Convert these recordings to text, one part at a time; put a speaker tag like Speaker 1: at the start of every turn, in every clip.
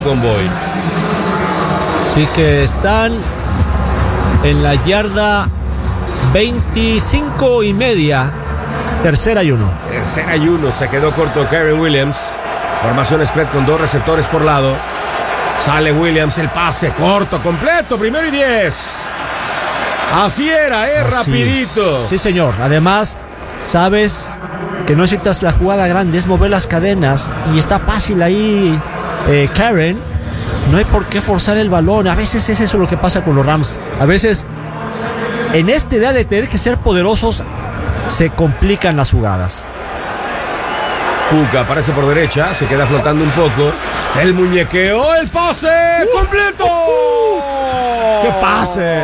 Speaker 1: Convoy.
Speaker 2: Así que están en la yarda 25 y media. Tercera y 1.
Speaker 1: Tercera y 1. Se quedó corto Kyren Williams. Formación spread con 2 receptores por lado. Sale Williams, el pase corto, completo, 1º y 10. Así era, rapidito.
Speaker 2: Sí, señor. Además, sabes que no necesitas la jugada grande, es mover las cadenas. Y está fácil ahí, Karen. No hay por qué forzar el balón. A veces es eso lo que pasa con los Rams. A veces, en esta idea de tener que ser poderosos, se complican las jugadas.
Speaker 1: Puka aparece por derecha, se queda flotando un poco. El muñequeo, el pase completo.
Speaker 2: ¡Qué pase!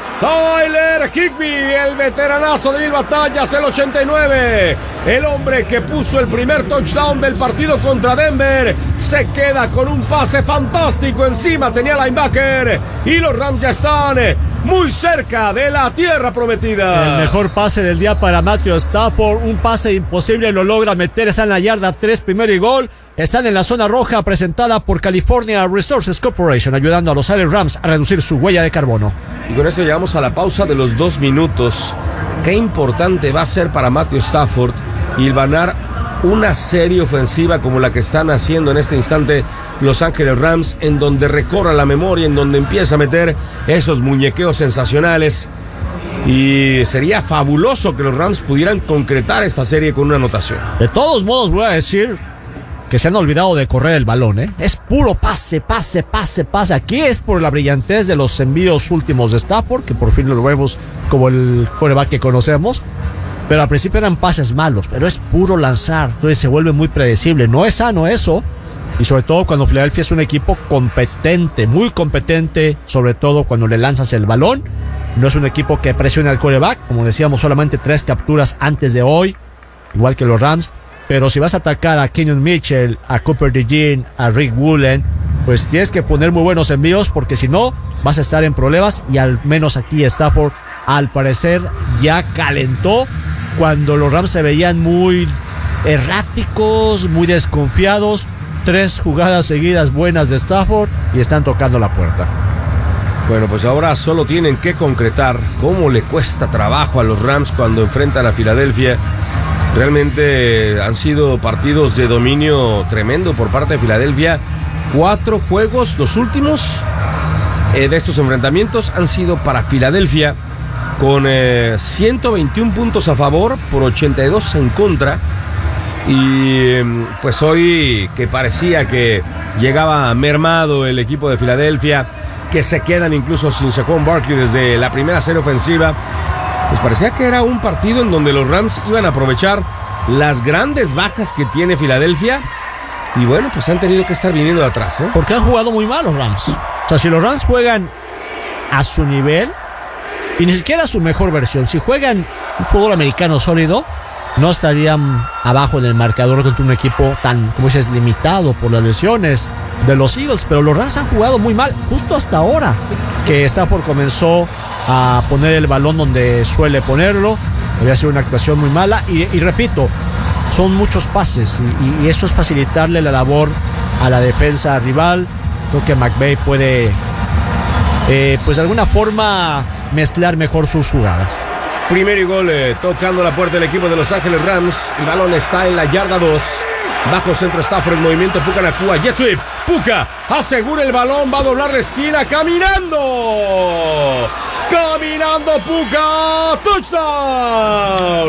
Speaker 1: Tyler Higbee, el veteranazo de mil batallas, el 89. El hombre que puso el primer touchdown del partido contra Denver se queda con un pase fantástico. Encima tenía linebacker y los Rams ya están muy cerca de la tierra prometida.
Speaker 2: El mejor pase del día para Matthew Stafford. Un pase imposible, lo logra meter. Está en la yarda 3, primero y gol. Están en la zona roja presentada por California Resources Corporation, ayudando a los LA Rams a reducir su huella de carbono.
Speaker 1: Y con esto llegamos a la pausa de los 2 minutos. Qué importante va a ser para Matthew Stafford hilvanar una serie ofensiva como la que están haciendo en este instante Los Ángeles Rams, en donde recorra la memoria, en donde empieza a meter esos muñequeos sensacionales. Y sería fabuloso que los Rams pudieran concretar esta serie con una anotación.
Speaker 2: De todos modos, voy a decir que se han olvidado de correr el balón, ¿eh? Es puro pase. Aquí es por la brillantez de los envíos últimos de Stafford, que por fin lo vemos como el quarterback que conocemos. Pero al principio eran pases malos, pero es puro lanzar. Entonces se vuelve muy predecible. No es sano eso. Y sobre todo cuando Philadelphia es un equipo competente, muy competente, sobre todo cuando le lanzas el balón. No es un equipo que presione al quarterback. Como decíamos, solamente 3 capturas antes de hoy, igual que los Rams. Pero si vas a atacar a Kenyon Mitchell, a Cooper DeJean, a Rick Woolen, pues tienes que poner muy buenos envíos, porque si no vas a estar en problemas. Y al menos aquí Stafford, al parecer, ya calentó cuando los Rams se veían muy erráticos, muy desconfiados. 3 jugadas seguidas buenas de Stafford y están tocando la puerta.
Speaker 1: Bueno, pues ahora solo tienen que concretar. Cómo le cuesta trabajo a los Rams cuando enfrentan a Filadelfia. Realmente han sido partidos de dominio tremendo por parte de Filadelfia. 4 juegos, los últimos de estos enfrentamientos han sido para Filadelfia, con 121 puntos a favor por 82 en contra. Y pues hoy, que parecía que llegaba mermado el equipo de Filadelfia, que se quedan incluso sin Saquon Barkley desde la primera serie ofensiva, pues parecía que era un partido en donde los Rams iban a aprovechar las grandes bajas que tiene Filadelfia. Y bueno, pues han tenido que estar viniendo de atrás, ¿eh?
Speaker 2: Porque han jugado muy mal los Rams. O sea, si los Rams juegan a su nivel, y ni siquiera a su mejor versión, si juegan un fútbol americano sólido, no estarían abajo en el marcador contra un equipo tan, como dices, limitado por las lesiones de los Eagles. Pero los Rams han jugado muy mal, justo hasta ahora que Stafford comenzó a poner el balón donde suele ponerlo. Había sido una actuación muy mala. Y repito, son muchos pases y eso es facilitarle la labor a la defensa rival. Creo que McVay puede, pues de alguna forma, mezclar mejor sus jugadas.
Speaker 1: Primero y gol, tocando la puerta del equipo de Los Ángeles Rams. El balón está en la yarda 2. Bajo centro Stafford, en movimiento Puka Nacua, jet sweep. Puka asegura el balón, va a doblar la esquina, caminando Puka. Touchdown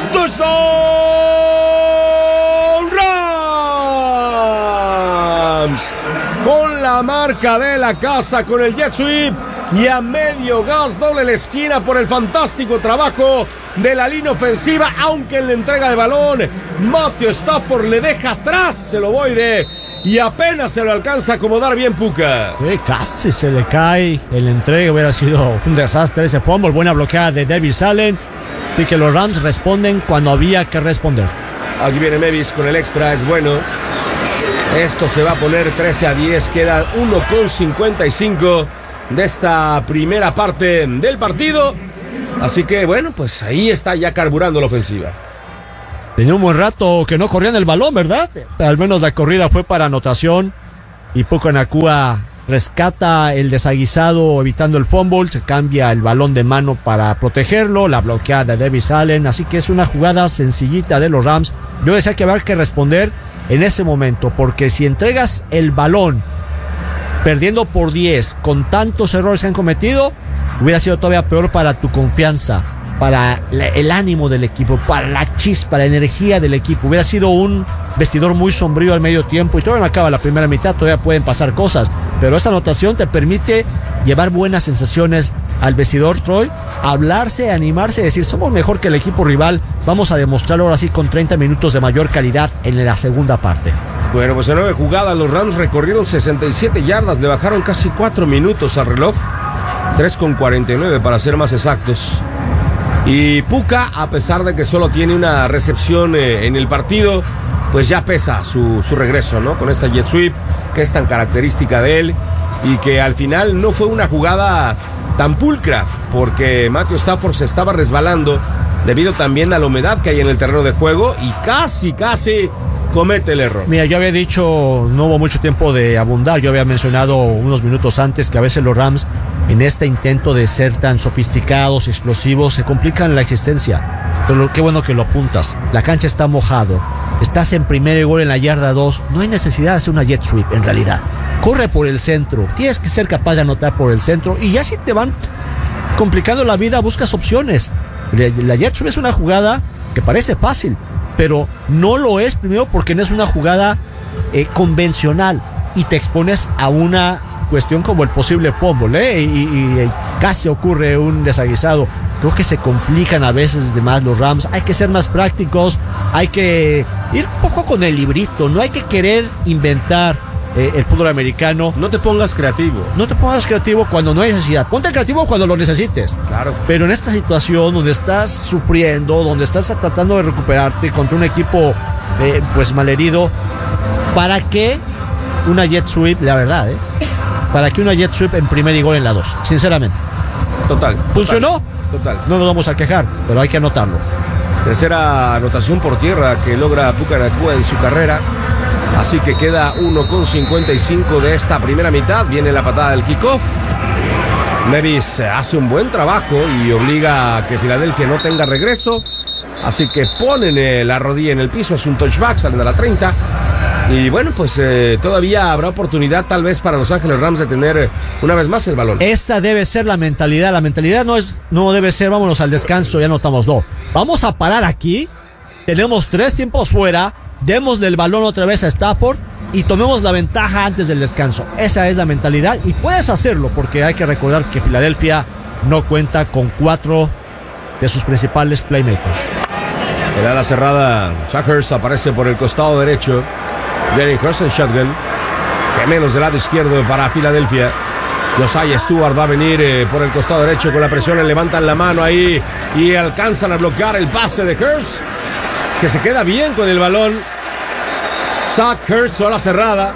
Speaker 1: Rams, con la marca de la casa, con el jet sweep. Y a medio gas, doble la esquina por el fantástico trabajo de la línea ofensiva, aunque en la entrega de balón Matthew Stafford le deja atrás el ovoide y apenas se lo alcanza a acomodar bien Puka.
Speaker 2: Sí, casi se le cae el entrega, hubiera sido un desastre ese fumble. Buena bloqueada de Davis Allen, y que los Rams responden cuando había que responder.
Speaker 1: Aquí viene Mevis con el extra, es bueno. Esto se va a poner 13-10, queda 1:55 de esta primera parte del partido. Así que bueno, pues ahí está ya carburando la ofensiva.
Speaker 2: Tenía un buen rato que no corrían el balón, ¿verdad? Al menos la corrida fue para anotación. y Puka Nacua rescata el desaguisado evitando el fumble, se cambia el balón de mano para protegerlo, la bloqueada de Davis Allen, así que es una jugada sencillita de los Rams. Yo decía que habrá que responder en ese momento, porque si entregas el balón perdiendo por 10 con tantos errores que han cometido, hubiera sido todavía peor para tu confianza, para el ánimo del equipo, para la chispa, la energía del equipo. Hubiera sido un vestidor muy sombrío al medio tiempo y todavía no acaba la primera mitad, todavía pueden pasar cosas, pero esa anotación te permite llevar buenas sensaciones al vestidor, Troy, hablarse, animarse, decir, somos mejor que el equipo rival, vamos a demostrarlo ahora sí con 30 minutos de mayor calidad en la segunda parte.
Speaker 1: Bueno, pues en 9 jugadas los Rams recorrieron 67 yardas, le bajaron casi 4 minutos al reloj, 3:49 para ser más exactos. Y Puka, a pesar de que solo tiene una recepción en el partido, pues ya pesa su regreso, ¿no? Con esta jet sweep que es tan característica de él y que al final no fue una jugada tan pulcra, porque Matthew Stafford se estaba resbalando debido también a la humedad que hay en el terreno de juego y casi comete el error.
Speaker 2: Mira, yo había dicho, no hubo mucho tiempo de abundar, yo había mencionado unos minutos antes que a veces los Rams, en este intento de ser tan sofisticados, explosivos, se complican la existencia. Pero qué bueno que lo apuntas. La cancha está mojado, estás en primer gol en la yarda 2, no hay necesidad de hacer una jet sweep en realidad. Corre por el centro, tienes que ser capaz de anotar por el centro y ya si te van complicando la vida, buscas opciones. La jet sweep es una jugada que parece fácil, pero no lo es, primero porque no es una jugada convencional y te expones a una cuestión como el posible fumble, y casi ocurre un desaguisado. Creo que se complican a veces de más los Rams. Hay que ser más prácticos, hay que ir un poco con el librito, no hay que querer inventar el fútbol americano.
Speaker 1: No te pongas creativo.
Speaker 2: No te pongas creativo cuando no hay necesidad. Ponte creativo cuando lo necesites.
Speaker 1: Claro.
Speaker 2: Pero en esta situación donde estás sufriendo, donde estás tratando de recuperarte contra un equipo pues malherido, ¿para qué una jet sweep? La verdad, ¿para qué una jet sweep en primer y gol en la 2? Sinceramente.
Speaker 1: Total.
Speaker 2: ¿Funcionó?
Speaker 1: Total.
Speaker 2: No nos vamos a quejar, pero hay que anotarlo.
Speaker 1: Tercera anotación por tierra que logra Puka Nacua en su carrera. Así que queda 1:55 de esta primera mitad. Viene la patada del kickoff. Nevis hace un buen trabajo y obliga a que Filadelfia no tenga regreso. Así que ponen la rodilla en el piso. Es un touchback, salen a la 30. Y bueno, pues todavía habrá oportunidad tal vez para Los Ángeles Rams de tener una vez más el balón.
Speaker 2: Esa debe ser la mentalidad. La mentalidad no debe ser vámonos al descanso, ya anotamos. No, vamos a parar aquí. Tenemos 3 tiempos fuera. Demos del balón otra vez a Stafford y tomemos la ventaja antes del descanso. Esa es la mentalidad y puedes hacerlo porque hay que recordar que Filadelfia no cuenta con 4 de sus principales playmakers.
Speaker 1: El ala cerrada, Zach Ertz aparece por el costado derecho. Jalen Hurts en shotgun. Gemelos del lado izquierdo para Filadelfia. Josiah Stewart va a venir por el costado derecho con la presión. Le levantan la mano ahí y alcanzan a bloquear el pase de Hurts, que se queda bien con el balón. Zach Ertz, ala cerrada.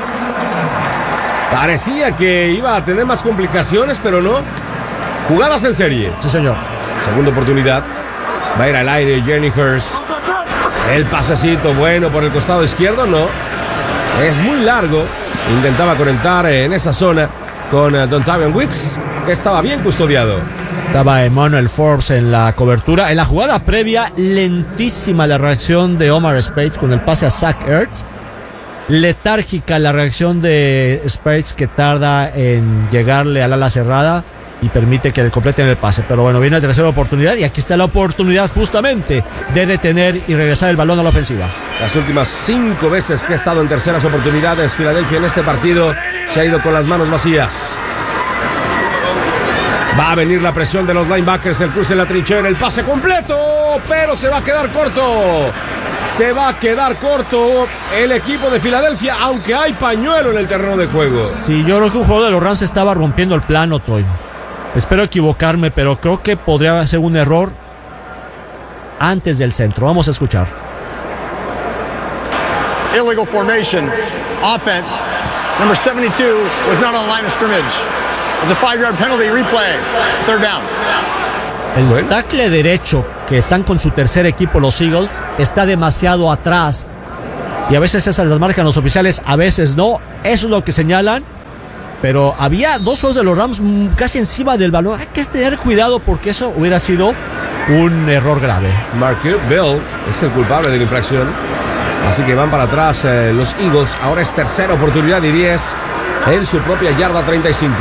Speaker 1: Parecía que iba a tener más complicaciones, pero no. Jugadas en serie.
Speaker 2: Sí, señor.
Speaker 1: Segunda oportunidad. Va a ir al aire Jalen Hurts. El pasecito bueno por el costado izquierdo, no. Es muy largo. Intentaba conectar en esa zona con Dontavian Wicks, que estaba bien custodiado.
Speaker 2: Estaba Emmanuel Forbes en la cobertura. En la jugada previa, lentísima la reacción de Omar Speights con el pase a Zach Ertz. Letárgica la reacción de Speights, que tarda en llegarle al ala cerrada y permite que le completen el pase. Pero bueno, viene la tercera oportunidad y aquí está la oportunidad justamente de detener y regresar el balón a la ofensiva.
Speaker 1: Las últimas 5 veces que ha estado en terceras oportunidades, Filadelfia en este partido se ha ido con las manos vacías. Va a venir la presión de los linebackers, el cruce en la trinchera, el pase completo, pero se va a quedar corto. Se va a quedar corto el equipo de Filadelfia, aunque hay pañuelo en el terreno de juego.
Speaker 2: Sí, yo creo que un jugador de los Rams estaba rompiendo el plano, Troy. Espero equivocarme, pero creo que podría ser un error antes del centro. Vamos a escuchar.
Speaker 3: Illegal formation, offense. Number 72 was not on line of scrimmage. It's a 5-yard penalty, replay, 3rd down.
Speaker 2: El tackle derecho, que están con su tercer equipo los Eagles, está demasiado atrás y a veces esas las marcan los oficiales, a veces no. Eso es lo que señalan. Pero había dos jugadores de los Rams casi encima del balón. Hay que tener cuidado porque eso hubiera sido un error grave.
Speaker 1: Marquette Bell es el culpable de la infracción. Así que van para atrás los Eagles. Ahora es tercera oportunidad y 10 en su propia yarda 35.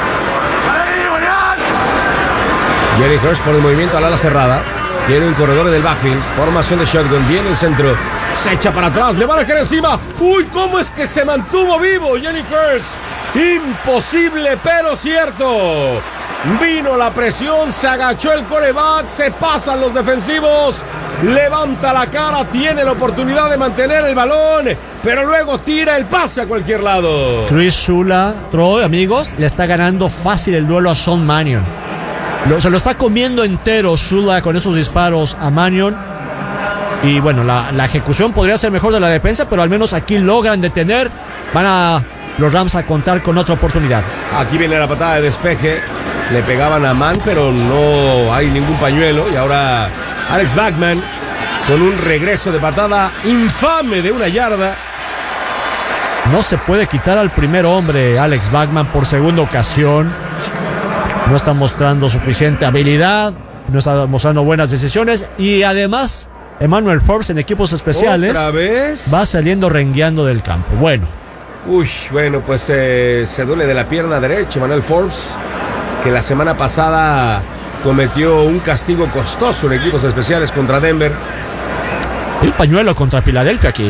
Speaker 1: Jerry Hurst por el movimiento al ala cerrada. Tiene un corredor en el backfield. Formación de shotgun. Viene el centro. Se echa para atrás. Le van a caer encima. ¡Uy! ¿Cómo es que se mantuvo vivo Jerry Hurst? Imposible, pero cierto. Vino la presión. Se agachó el quarterback. Se pasan los defensivos. Levanta la cara. Tiene la oportunidad de mantener el balón. Pero luego tira el pase a cualquier lado.
Speaker 2: Chris Shula, Troy, amigos, le está ganando fácil el duelo a Sean Mannion. Se lo está comiendo entero Shula con esos disparos a Mannion. Y bueno, la ejecución podría ser mejor de la defensa, pero al menos aquí logran detener. Van a los Rams a contar con otra oportunidad.
Speaker 1: Aquí viene la patada de despeje. Le pegaban a Mann, pero no hay ningún pañuelo. Y ahora Alex Bachman con un regreso de patada infame de 1 yarda.
Speaker 2: No se puede quitar al primer hombre Alex Bachman por segunda ocasión. No está mostrando suficiente habilidad, no está mostrando buenas decisiones y además Emmanuel Forbes en equipos especiales
Speaker 1: ¿otra vez?
Speaker 2: Va saliendo rengueando del campo. Bueno,
Speaker 1: pues se duele de la pierna derecha Emmanuel Forbes, que la semana pasada cometió un castigo costoso en equipos especiales contra Denver.
Speaker 2: El pañuelo contra Filadelfia aquí.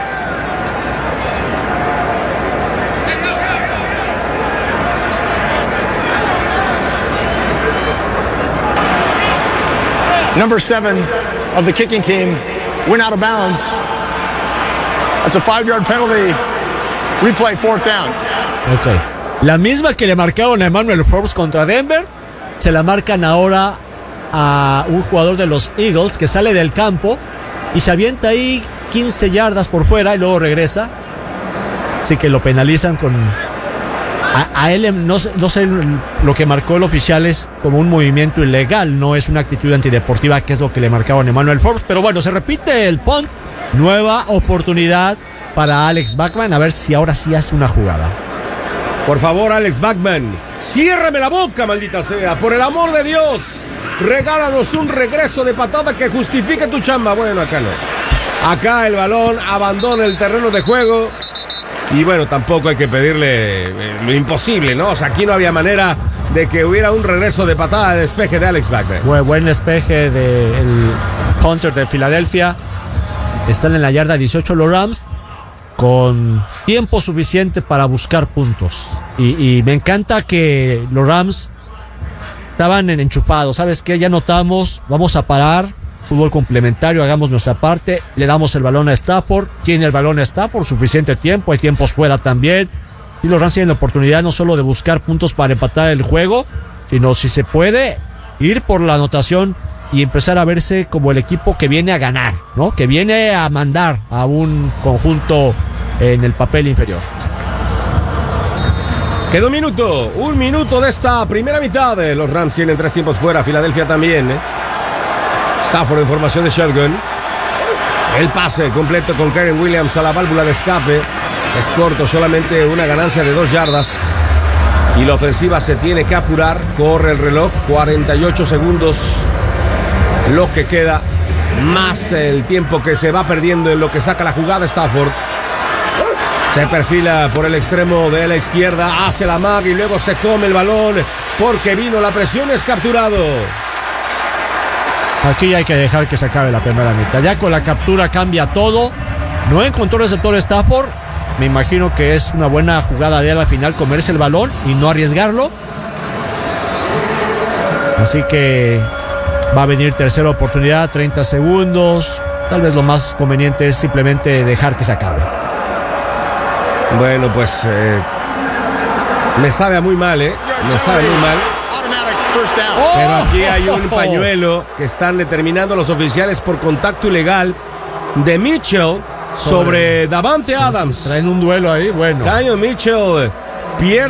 Speaker 3: Number 7 of the kicking team went out of bounds. That's a 5-yard penalty. Replay, 4th down.
Speaker 2: Ok. La misma que le marcaron a Emmanuel Forbes contra Denver, se la marcan ahora a un jugador de los Eagles que sale del campo y se avienta ahí 15 yardas por fuera y luego regresa. Así que lo penalizan con... A él no sé, lo que marcó el oficial es como un movimiento ilegal, no es una actitud antideportiva, que es lo que le marcaban a Emmanuel Forbes. Pero bueno, se repite el punt, nueva oportunidad para Alex Bachman, a ver si ahora sí hace una jugada.
Speaker 1: Por favor, Alex Bachman, ciérrame la boca, maldita sea, por el amor de Dios. Regálanos un regreso de patada que justifique tu chamba. Bueno, acá no. Acá el balón abandona el terreno de juego. Y bueno, tampoco hay que pedirle lo imposible, ¿no? O sea, aquí no había manera de que hubiera un regreso de patada de despeje de Alex Bachman.
Speaker 2: Buen despeje del punter de Filadelfia. Están en la yarda 18 los Rams, con tiempo suficiente para buscar puntos. Y me encanta que los Rams estaban enchupados. ¿Sabes qué? Ya notamos, vamos a parar. Fútbol complementario, hagamos nuestra parte. Le damos el balón a Stafford. Tiene el balón a Stafford, suficiente tiempo. Hay tiempos fuera también. Y los Rams tienen la oportunidad no solo de buscar puntos para empatar el juego, sino, si se puede, ir por la anotación y empezar a verse como el equipo que viene a ganar, ¿no? Que viene a mandar a un conjunto en el papel inferior.
Speaker 1: Quedó un minuto de esta primera mitad. Los Rams tienen 3 tiempos fuera. Filadelfia también, Stafford en formación de shotgun. El pase completo con Kyren Williams a la válvula de escape. Es corto, solamente una ganancia de 2 yardas. Y la ofensiva se tiene que apurar. Corre el reloj, 48 segundos. Lo que queda, más el tiempo que se va perdiendo en lo que saca la jugada Stafford. Se perfila por el extremo de la izquierda, hace la mag y luego se come el balón porque vino la presión, es capturado.
Speaker 2: Aquí hay que dejar que se acabe la primera mitad. Ya con la captura cambia todo. No encontró receptor Stafford. Me imagino que es una buena jugada de él al final comerse el balón y no arriesgarlo. Así que va a venir tercera oportunidad, 30 segundos. Tal vez lo más conveniente es simplemente dejar que se acabe.
Speaker 1: Bueno, pues me sabe muy mal, me sabe muy mal. Pero aquí hay un pañuelo que están determinando los oficiales por contacto ilegal de Mitchell sobre Davante Adams.
Speaker 2: Traen un duelo ahí, bueno.
Speaker 1: Daniel Mitchell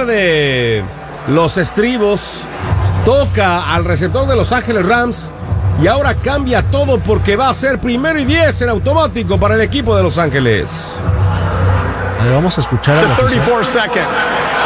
Speaker 1: pierde los estribos, toca al receptor de Los Ángeles Rams y ahora cambia todo porque va a ser 1st y 10 en automático para el equipo de Los Ángeles.
Speaker 2: A ver, vamos a escuchar a la
Speaker 3: 34 seconds.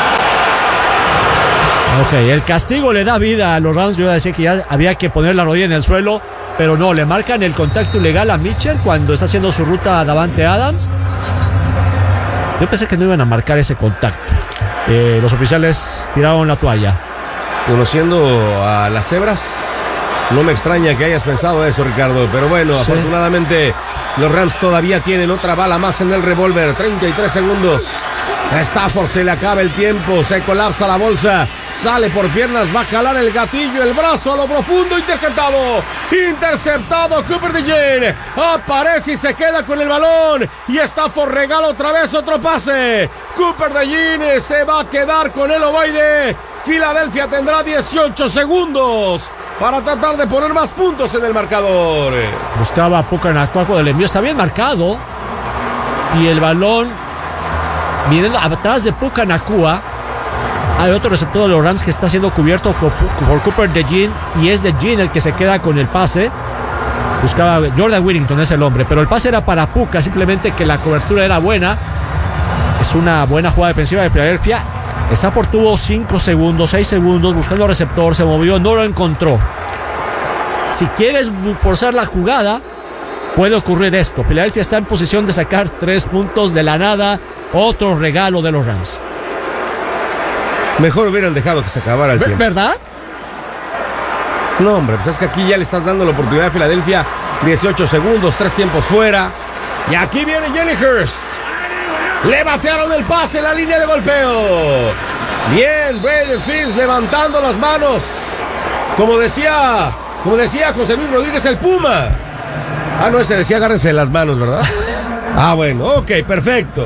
Speaker 2: Ok, el castigo le da vida a los Rams. Yo decía que ya había que poner la rodilla en el suelo, pero no, le marcan el contacto ilegal a Mitchell cuando está haciendo su ruta a Davante Adams. Yo pensé que no iban a marcar ese contacto. Los oficiales tiraron la toalla.
Speaker 1: Conociendo a las cebras, no me extraña que hayas pensado eso, Ricardo, pero bueno, sí. Afortunadamente los Rams todavía tienen otra bala más en el revólver. 33 segundos. A Stafford se le acaba el tiempo, se colapsa la bolsa, sale por piernas, va a jalar el gatillo, el brazo a lo profundo, interceptado Cooper DeJean, aparece y se queda con el balón, y Stafford regala otra vez otro pase. Cooper DeJean se va a quedar con el ovoide. Filadelfia tendrá 18 segundos para tratar de poner más puntos en el marcador.
Speaker 2: Buscaba a Puka Nacua, el envío está bien marcado, y el balón viniendo atrás de Puka Nacua. Hay otro receptor de los Rams que está siendo cubierto por Cooper DeJean, y es DeJean el que se queda con el pase. Buscaba Jordan Whittington, es el hombre, pero el pase era para Puka, simplemente que la cobertura era buena. Es una buena jugada defensiva de Filadelfia. Stafford tuvo 5 segundos, 6 segundos buscando receptor, se movió, no lo encontró. Si quieres forzar la jugada, puede ocurrir esto. Filadelfia está en posición de sacar 3 puntos de la nada. Otro regalo de los Rams.
Speaker 1: Mejor hubieran dejado que se acabara el tiempo.
Speaker 2: ¿Verdad?
Speaker 1: No, hombre, pues es que aquí ya le estás dando la oportunidad a Filadelfia. 18 segundos, 3 tiempos fuera. Y aquí viene Jalen Hurts. Le batearon el pase en la línea de golpeo. Bien, Braden Fitz levantando las manos. Como decía José Luis Rodríguez, el Puma. Ah, no, ese decía agárrense las manos, ¿verdad? Ah, bueno, ok, perfecto.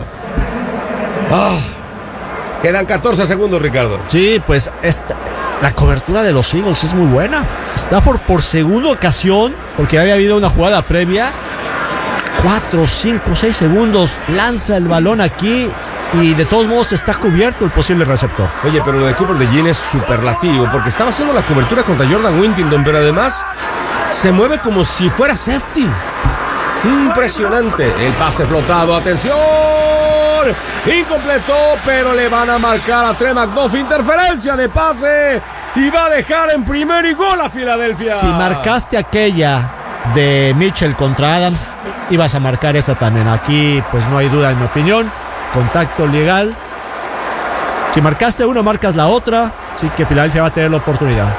Speaker 1: Quedan 14 segundos, Ricardo.
Speaker 2: Sí, pues la cobertura de los Eagles es muy buena. Stafford por segunda ocasión, porque había habido una jugada previa, 4, 5, 6 segundos, lanza el balón aquí y de todos modos está cubierto el posible receptor.
Speaker 1: Oye, pero lo de Cooper DeJean es superlativo, porque estaba haciendo la cobertura contra Jordan Whittington, pero además se mueve como si fuera safety. Impresionante. El pase flotado, atención, incompleto, pero le van a marcar a Trey McDuffie, interferencia de pase, y va a dejar en 1st y gol a Filadelfia.
Speaker 2: Si marcaste aquella de Mitchell contra Adams, ibas a marcar esta también. Aquí pues no hay duda, en mi opinión, contacto legal. Si marcaste una, marcas la otra, así que Filadelfia va a tener la oportunidad.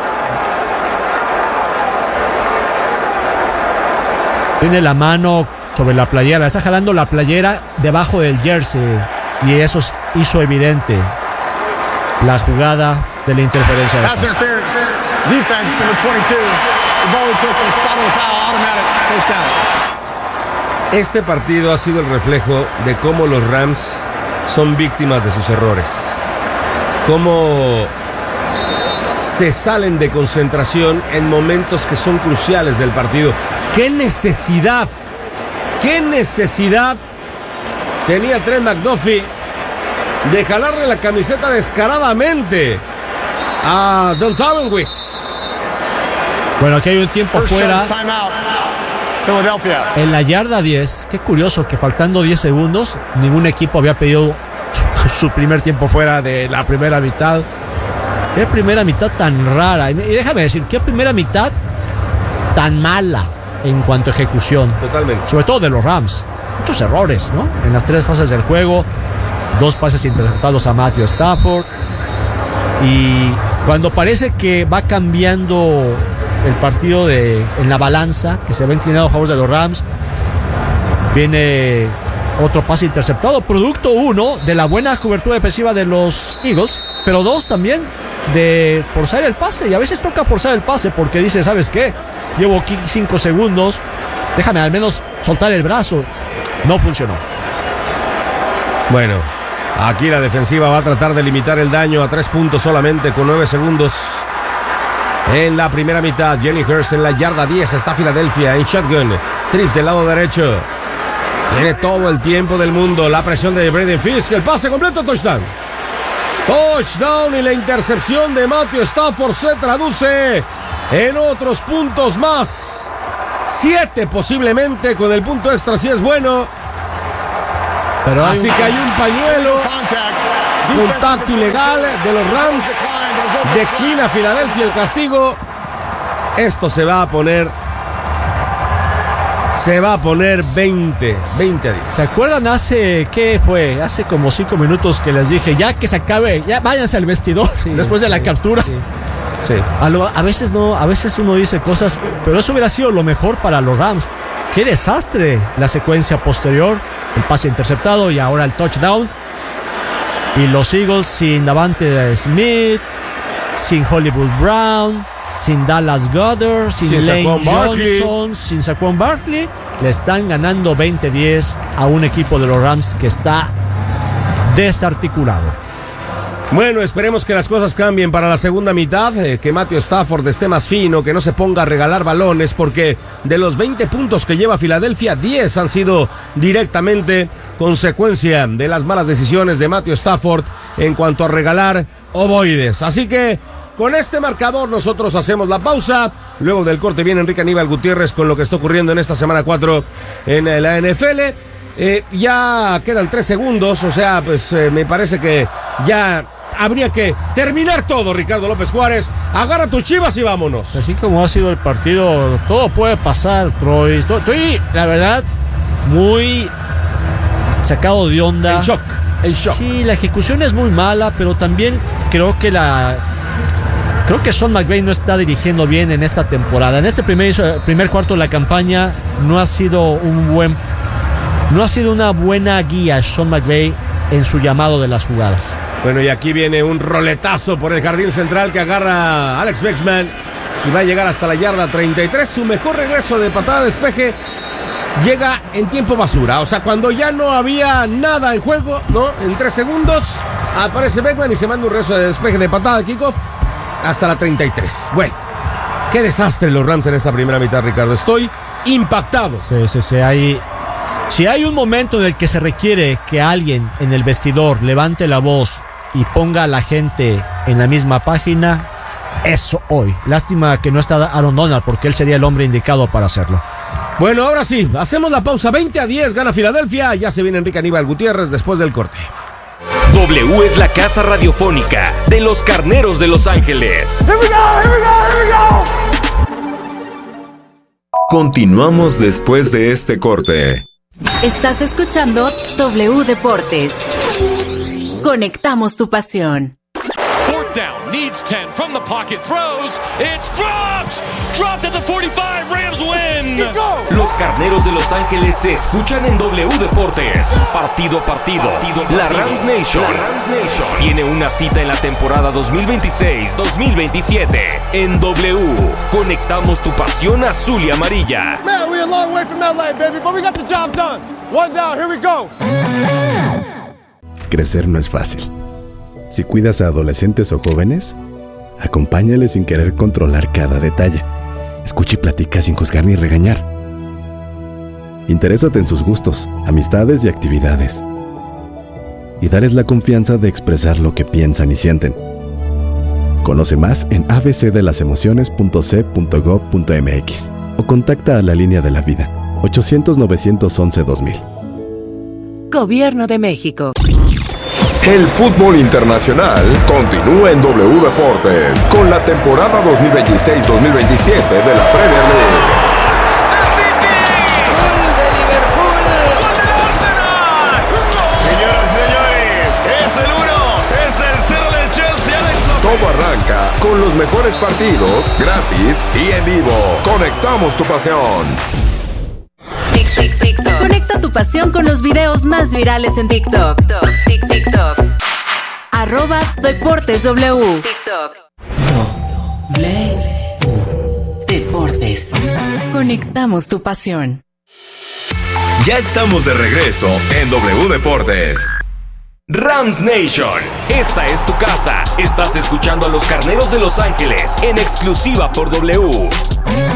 Speaker 2: Tiene la mano sobre la playera, está jalando la playera debajo del jersey, y eso hizo evidente la jugada de la interferencia de pase.
Speaker 3: Defense number 22. The ball person spot on the foul, automatic first down.
Speaker 1: Este partido ha sido el reflejo de cómo los Rams son víctimas de sus errores. Cómo se salen de concentración en momentos que son cruciales del partido. ¡Qué necesidad tenía Trent McDuffie de jalarle la camiseta descaradamente a Dontavon Wicks?
Speaker 2: Bueno, aquí hay un tiempo fuera en la yarda 10. Qué curioso que faltando 10 segundos ningún equipo había pedido su primer tiempo fuera de la primera mitad. Qué primera mitad tan rara. Y déjame decir, qué primera mitad tan mala en cuanto a ejecución.
Speaker 1: Totalmente.
Speaker 2: Sobre todo de los Rams. Muchos errores, ¿no? En las 3 fases del juego, 2 pases interceptados a Matthew Stafford. Y cuando parece que va cambiando el partido en la balanza, que se va inclinado a favor de los Rams, viene otro pase interceptado, producto 1 de la buena cobertura defensiva de los Eagles, pero 2 también de forzar el pase. Y a veces toca forzar el pase porque dice, ¿sabes qué? Llevo aquí 5 segundos, déjame al menos soltar el brazo. No funcionó.
Speaker 1: Bueno, aquí la defensiva va a tratar de limitar el daño a 3 puntos solamente con 9 segundos en la primera mitad. Jalen Hurts en la yarda 10. Está Filadelfia en shotgun. Trips del lado derecho. Tiene todo el tiempo del mundo. La presión de Braden Fisk. El pase completo, touchdown. Touchdown, y la intercepción de Matthew Stafford se traduce en otros puntos más. 7 posiblemente, con el punto extra si es bueno.
Speaker 2: Pero
Speaker 1: así que hay un pañuelo. Contacto ilegal de los Rams. Declina Filadelfia el castigo. Esto se va a poner 20 a 10.
Speaker 2: ¿Se acuerdan hace como 5 minutos que les dije, ya que se acabe, ya váyanse al vestidor después de la captura?
Speaker 1: Sí.
Speaker 2: A veces no, a veces uno dice cosas, pero eso hubiera sido lo mejor para los Rams. Qué desastre la secuencia posterior, el pase interceptado y ahora el touchdown. Y los Eagles sin Davante Smith, sin Hollywood Brown, sin Dallas Goedert, sin Lane Johnson, sin Saquon Barkley, le están ganando 20-10 a un equipo de los Rams que está desarticulado.
Speaker 1: Bueno, esperemos que las cosas cambien para la segunda mitad, que Matthew Stafford esté más fino, que no se ponga a regalar balones, porque de los 20 puntos que lleva Filadelfia, 10 han sido directamente consecuencia de las malas decisiones de Matthew Stafford en cuanto a regalar ovoides. Así que con este marcador nosotros hacemos la pausa. Luego del corte viene Enrique Aníbal Gutiérrez con lo que está ocurriendo en esta semana 4 en la NFL. Ya quedan 3 segundos, o sea, pues me parece que ya habría que terminar todo, Ricardo López Juárez. Agarra tus chivas y vámonos.
Speaker 2: Así como ha sido el partido, todo puede pasar, Troy. Estoy, la verdad, muy sacado de onda.
Speaker 1: En shock.
Speaker 2: Sí, la ejecución es muy mala, pero también creo que Sean McVay no está dirigiendo bien en esta temporada. En este primer cuarto de la campaña no ha sido una buena guía Sean McVay en su llamado de las jugadas.
Speaker 1: Bueno, y aquí viene un roletazo por el jardín central que agarra Alex Beckman y va a llegar hasta la yarda 33. Su mejor regreso de patada de despeje llega en tiempo basura. O sea, cuando ya no había nada en juego, ¿no? En 3 segundos aparece Beckman y se manda un regreso de despeje de patada de kickoff hasta la 33. Bueno, qué desastre los Rams en esta primera mitad, Ricardo. Estoy impactado.
Speaker 2: Sí. Si hay un momento en el que se requiere que alguien en el vestidor levante la voz y ponga a la gente en la misma página, eso hoy. Lástima que no está Aaron Donald, porque él sería el hombre indicado para hacerlo.
Speaker 1: Bueno, ahora sí, hacemos la pausa. 20-10 gana Filadelfia. Ya se viene Enrique Aníbal Gutiérrez después del corte.
Speaker 4: W es la casa radiofónica de los Carneros de Los Ángeles.
Speaker 5: Here we go.
Speaker 6: Continuamos después de este corte.
Speaker 7: Estás escuchando W Deportes. Conectamos tu pasión.
Speaker 8: Fourth down, needs 10 from the pocket, throws, it's dropped at the 45, Rams win.
Speaker 4: Los Carneros de Los Ángeles se escuchan en W Deportes. Partido a partido. La Rams Nation tiene una cita en la temporada 2026-2027 en W. Conectamos tu pasión azul y amarilla.
Speaker 3: Man, we're a long way from LA, baby, but we got the job done. One down, here we go.
Speaker 9: Crecer no es fácil. Si cuidas a adolescentes o jóvenes, acompáñales sin querer controlar cada detalle. Escucha y platica sin juzgar ni regañar. Interésate en sus gustos, amistades y actividades. Y dales la confianza de expresar lo que piensan y sienten. Conoce más en abcdelasemociones.c.gov.mx o contacta a la Línea de la Vida, 800-911-2000.
Speaker 7: Gobierno de México.
Speaker 6: El fútbol internacional continúa en W Deportes con la temporada 2026-2027 de la Premier League.
Speaker 5: Señoras y señores, es el 1, es el 0 del Chelsea.
Speaker 6: Todo arranca con los mejores partidos, gratis y en vivo. Conectamos tu pasión.
Speaker 7: TikTok. Conecta tu pasión con los videos más virales en TikTok. TikTok. @DeportesW. TikTok. Deportes. Conectamos tu pasión.
Speaker 6: Ya estamos de regreso en W Deportes.
Speaker 4: Rams Nation, esta es tu casa. Estás escuchando a los Carneros de Los Ángeles en exclusiva por W.